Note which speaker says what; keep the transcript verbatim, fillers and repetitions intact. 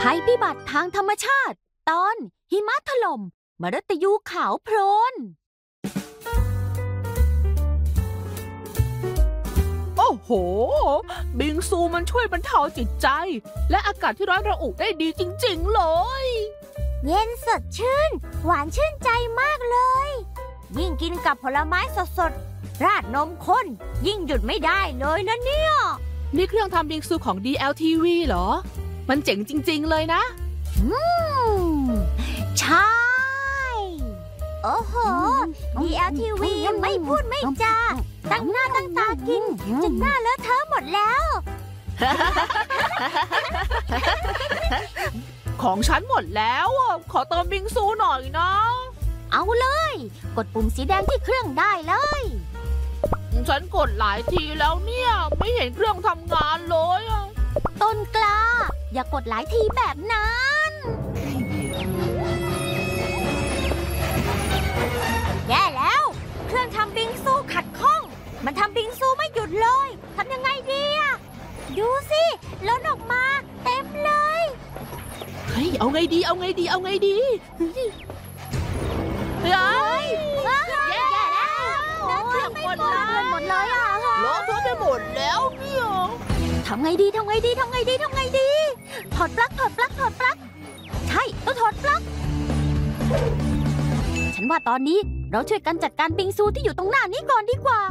Speaker 1: ภัยพิบัติทางธรรมชาติตอนหิมะถล่มมฤตยูขาวโพลน
Speaker 2: โอ้โหบิงซูมันช่วยบรรเทาจิตใจและอากาศที่ร้อนระอุได้ดีจริงๆเลย
Speaker 3: เย็นสดชื่นหวานชื่นใจมากเลยยิ่งกินกับผลไม้สดๆราดนมข้นยิ่งหยุดไม่ได้เลยนะเนี่ย
Speaker 2: นี่เครื่องทำบิงซูของ ดี แอล ที วี เหรอมันเจ๋งจริงๆเลยนะ
Speaker 3: อืมใช่โอ้โห ดี แอล ที วี ไม่พูดไม่จาตั้งหน้าตั้งตากินจนหน้าเลอะเทอะหมดแล้ว
Speaker 2: ของฉันหมดแล้วขอเติมบิงซูหน่อยนะ
Speaker 3: เอาเลยกดปุ่มสีแดงที่เครื่องได้เลย
Speaker 2: ฉันกดหลายทีแล้วเนี่ยไม่เห็นเครื่องทำงานเลย
Speaker 3: ต้นกล้าอย่ากดหลายทีแบบนั้นแย่แล้วเครื่องทำบิงซูขัดข้องมันทำบิงซูไม่หยุดเลยทำยังไงดีอะดูสิล้นออกมาเต็มเลย
Speaker 2: เฮ้ยเอาไงดีเอาไงดีเอาไงดีเฮ้ย
Speaker 3: แย่แล้วเครื่องหมดเลยหมดเลยอ่ะ
Speaker 2: ล้อทั่วไปหมดแล้วเนี่ย
Speaker 3: ทำไงดีทำไงดีทำไงดีทำไงดีถอดปลั๊กถอดปลั๊กถอดปลั๊กใช่ต้องถอดปลั๊กฉันว่าตอนนี้เราช่วยกันจัดการบิงซูที่อยู่ตรงหน้านี้ก่อนดีกว่า